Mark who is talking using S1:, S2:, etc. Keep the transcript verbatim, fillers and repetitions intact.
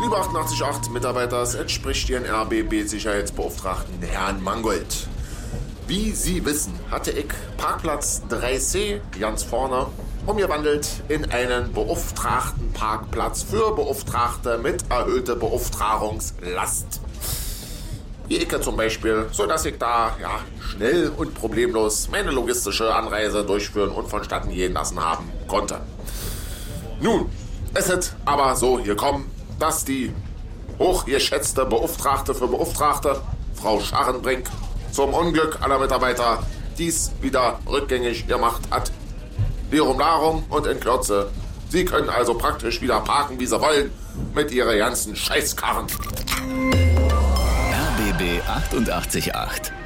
S1: Liebe achtundachtzig Komma acht Mitarbeiter, es entspricht Ihren R B B-Sicherheitsbeauftragten Herrn Mangold. Wie Sie wissen, hatte ich Parkplatz drei C ganz vorne umgewandelt in einen Beauftragtenparkplatz für Beauftragte mit erhöhter Beauftragungslast. Wie ich zum Beispiel, sodass ich da ja, schnell und problemlos meine logistische Anreise durchführen und vonstatten gehen lassen haben konnte. Nun, es ist aber so gekommen, dass die hochgeschätzte Beauftragte für Beauftragte, Frau Scharrenbrink, zum Unglück aller Mitarbeiter dies wieder rückgängig gemacht hat. Lirum Larum und in Kürze. Sie können also praktisch wieder parken, wie Sie wollen, mit Ihren ganzen Scheißkarren.
S2: R B B achtundachtzig Komma acht